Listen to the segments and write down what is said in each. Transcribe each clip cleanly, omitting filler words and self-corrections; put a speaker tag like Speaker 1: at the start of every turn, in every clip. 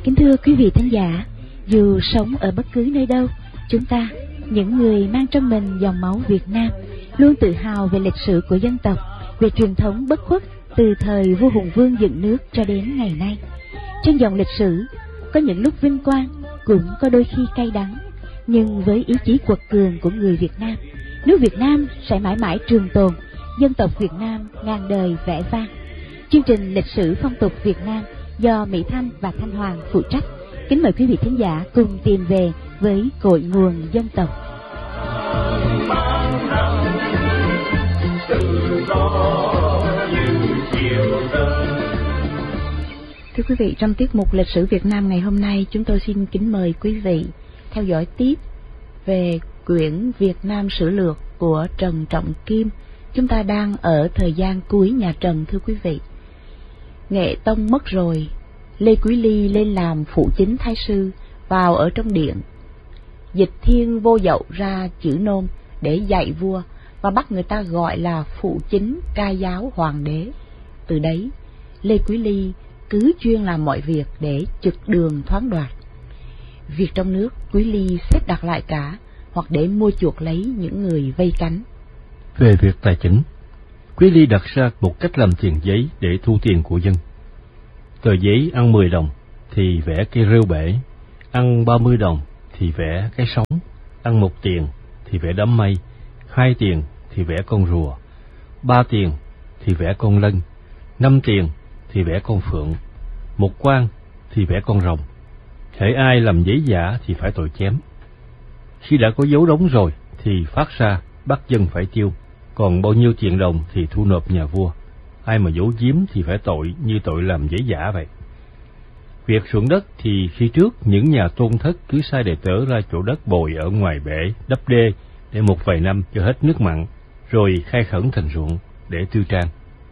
Speaker 1: Kính thưa quý vị thính giả, dù sống ở bất cứ nơi đâu, chúng ta, những người mang trong mình dòng máu Việt Nam, luôn tự hào về lịch sử của dân tộc, về truyền thống bất khuất từ thời vua Hùng Vương dựng nước cho đến ngày nay. Trên dòng lịch sử, có những lúc vinh quang, cũng có đôi khi cay đắng, nhưng với ý chí quật cường của người Việt Nam, nước Việt Nam sẽ mãi mãi trường tồn, dân tộc Việt Nam ngàn đời vẻ vang. Chương trình lịch sử phong tục Việt Nam do Mỹ Thanh và Thanh Hoàng phụ trách. Kính mời quý vị thính giả cùng tìm về với cội nguồn dân tộc. Thưa quý vị, trong tiết mục lịch sử Việt Nam ngày hôm nay, chúng tôi xin kính mời quý vị theo dõi tiếp về quyển Việt Nam Sử Lược của Trần Trọng Kim. Chúng ta đang ở thời gian cuối nhà Trần, thưa quý vị. Nghệ Tông mất rồi, Lê Quý Ly lên làm phụ chính thái sư, vào ở trong điện. Dịch Thiên vô dậu ra chữ nôm để dạy vua và bắt người ta gọi là phụ chính cai giáo hoàng đế. Từ đấy, Lê Quý Ly cứ chuyên làm mọi việc để trực đường thoáng đoạt. Việc trong nước Quý Ly xếp đặt lại cả, hoặc để mua chuộc lấy những người vây cánh.
Speaker 2: Về việc tài chính, Quý Ly đặt ra một cách làm tiền giấy để thu tiền của dân. Tờ giấy ăn 10 đồng thì vẽ cây rêu bể, ăn 30 đồng thì vẽ cái sóng, ăn 1 tiền thì vẽ đám mây, 2 tiền thì vẽ con rùa, 3 tiền thì vẽ con lân, 5 tiền thì vẽ con phượng, 1 quan thì vẽ con rồng. Hễ ai làm giấy giả thì phải tội chém. Khi đã có dấu đóng rồi thì phát ra bắt dân phải tiêu, còn bao nhiêu tiền đồng thì thu nộp nhà vua. Ai mà giấu giếm thì phải tội như tội làm giấy giả vậy. Việc ruộng đất thì khi trước những nhà tôn thất cứ sai đệ tớ ra chỗ đất bồi ở ngoài bể đắp đê để một vài năm cho hết nước mặn, rồi khai khẩn thành ruộng để tư trang.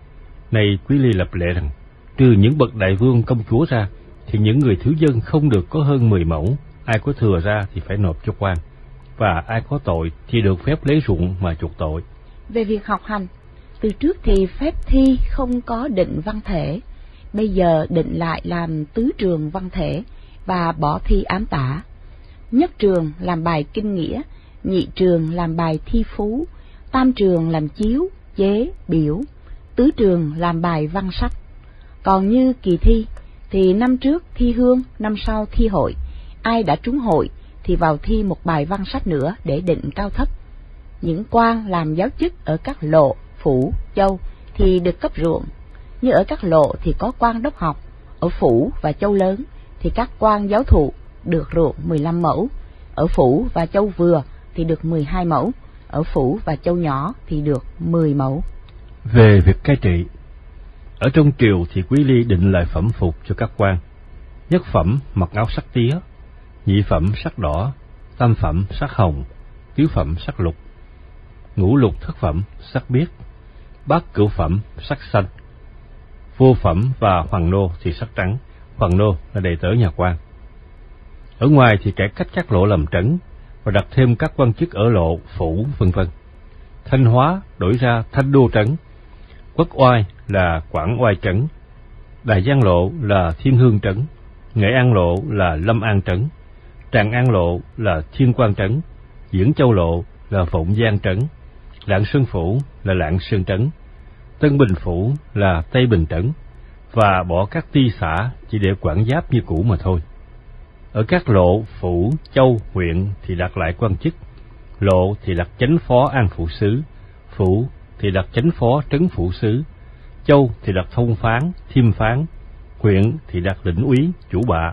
Speaker 2: Nay Quý Ly lập lệ rằng trừ những bậc đại vương công chúa ra thì những người thứ dân không được có hơn 10 mẫu, ai có thừa ra thì phải nộp cho quan, và ai có tội thì được phép lấy ruộng mà chuộc tội.
Speaker 1: Về việc học hành, từ trước thì phép thi không có định văn thể, bây giờ định lại làm tứ trường văn thể và bỏ thi ám tả. Nhất trường làm bài kinh nghĩa, nhị trường làm bài thi phú, tam trường làm chiếu, chế, biểu, tứ trường làm bài văn sách. Còn như kỳ thi thì năm trước thi hương, năm sau thi hội, ai đã trúng hội thì vào thi một bài văn sách nữa để định cao thấp. Những quan làm giáo chức ở các lộ, phủ, châu thì được cấp ruộng, như ở các lộ thì có quan đốc học, ở phủ và châu lớn thì các quan giáo thụ được ruộng 15 mẫu, ở phủ và châu vừa thì được 12 mẫu, ở phủ và châu nhỏ thì được 10 mẫu.
Speaker 2: Về việc cai trị, ở trong triều thì Quý Ly định lại phẩm phục cho các quan. Nhất phẩm mặc áo sắc tía, nhị phẩm sắc đỏ, tam phẩm sắc hồng, tứ phẩm sắc lục, ngũ lục thất phẩm sắc biếc, bát cửu phẩm sắc xanh, vô phẩm và hoàng nô thì sắc trắng. Hoàng nô là đầy tớ nhà quan. Ở ngoài thì cải cách các lộ làm trấn và đặt thêm các quan chức ở lộ, phủ, vân vân. Thanh Hóa đổi ra Thanh Đô trấn, Quốc Oai là Quảng Oai trấn, Đài Giang lộ là Thiên Hương trấn, Nghệ An lộ là Lâm An trấn, Tràng An lộ là Thiên Quang trấn, Diễn Châu lộ là Vọng Giang trấn, Lạng Sơn phủ là Lạng Sơn trấn, Tân Bình phủ là Tây Bình trấn, và bỏ các ty xã chỉ để quản giáp như cũ mà thôi. Ở các lộ, phủ, châu, huyện thì đặt lại quan chức. Lộ thì đặt chánh phó an phủ sứ, phủ thì đặt chánh phó trấn phủ sứ, châu thì đặt thông phán, thiêm phán, huyện thì đặt lĩnh úy, chủ bạ.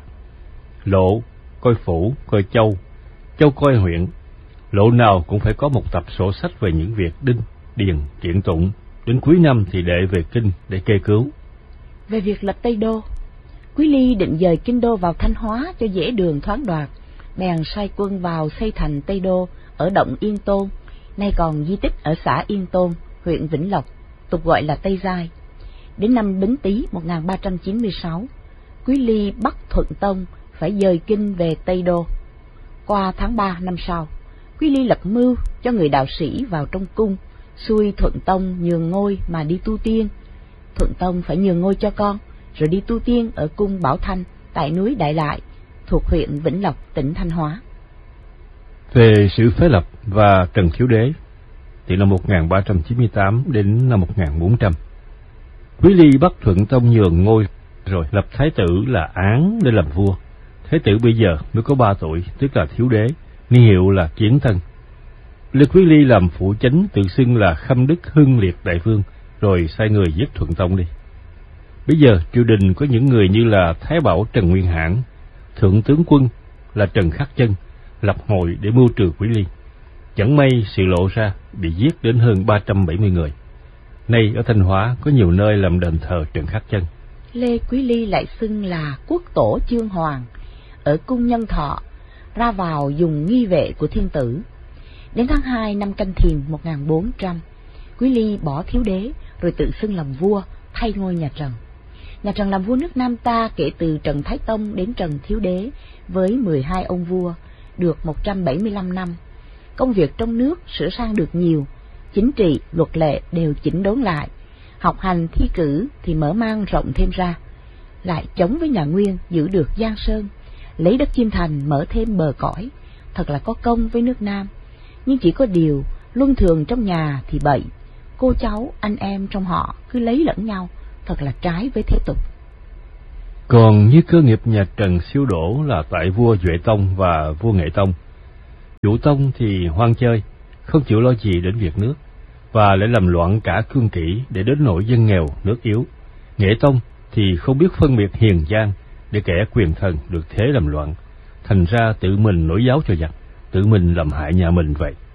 Speaker 2: Lộ coi phủ, coi châu, châu coi huyện. Lộ nào cũng phải có một tập sổ sách về những việc đinh, điền, kiện tụng, đến cuối năm thì đệ về kinh để kê cứu.
Speaker 1: Về việc lập Tây Đô, Quý Ly định dời kinh đô vào Thanh Hóa cho dễ đường thoáng đoạt, bèn sai quân vào xây thành Tây Đô ở động Yên Tôn, nay còn di tích ở xã Yên Tôn, huyện Vĩnh Lộc, tục gọi là Tây Giai. Đến năm Bính Tý 1396, Quý Ly bắt Thuận Tông phải dời kinh về Tây Đô. Qua tháng 3 năm sau, Quý Ly lập mưu cho người đạo sĩ vào trong cung, xui Thuận Tông nhường ngôi mà đi tu tiên. Thuận Tông phải nhường ngôi cho con, rồi đi tu tiên ở cung Bảo Thanh, tại núi Đại Lại, thuộc huyện Vĩnh Lộc, tỉnh Thanh Hóa.
Speaker 2: Về sự phế lập và Trần Thiếu Đế, từ năm 1398 đến năm 1400, Quý Ly bắt Thuận Tông nhường ngôi, rồi lập thái tử là Án để làm vua. Thái tử bây giờ mới có 3 tuổi, tức là Thiếu Đế, niên hiệu là Kiến Tân. Lê Quý Ly làm phụ chánh, tự xưng là Khâm Đức Hưng Liệt Đại Vương, rồi sai người giết Thuận Tông đi. Bây giờ triều đình có những người như là Thái Bảo Trần Nguyên Hãn, Thượng tướng quân là Trần Khắc Chân, lập hội để mưu trừ Quý Ly. Chẳng may sự lộ ra, bị giết đến hơn 370 người. Nay ở Thanh Hóa có nhiều nơi làm đền thờ Trần Khắc Chân.
Speaker 1: Lê Quý Ly lại xưng là quốc tổ Chương Hoàng, ở cung Nhân Thọ, ra vào dùng nghi vệ của thiên tử. Đến tháng 2 năm Canh Thìn 1400, Quý Ly bỏ Thiếu Đế rồi tự xưng làm vua, thay ngôi nhà Trần. Nhà Trần làm vua nước Nam ta kể từ Trần Thái Tông đến Trần Thiếu Đế với 12 ông vua, được 175 năm. Công việc trong nước sửa sang được nhiều, chính trị, luật lệ đều chỉnh đốn lại, học hành thi cử thì mở mang rộng thêm ra, lại chống với nhà Nguyên giữ được Giang Sơn, lấy đất Chiêm Thành mở thêm bờ cõi, thật là có công với nước Nam. Nhưng chỉ có điều luân thường trong nhà thì bậy, cô cháu anh em trong họ cứ lấy lẫn nhau, thật là trái với thế tục.
Speaker 2: Còn như cơ nghiệp nhà Trần siêu đổ là tại vua Duệ Tông và vua Nghệ Tông. Vũ Tông thì hoang chơi, không chịu lo gì đến việc nước, và lại làm loạn cả cương kỷ để đến nỗi dân nghèo nước yếu. Nghệ Tông thì không biết phân biệt hiền gian, để kẻ quyền thần được thế làm loạn, thành ra tự mình nổi giáo cho giặc, tự mình làm hại nhà mình vậy.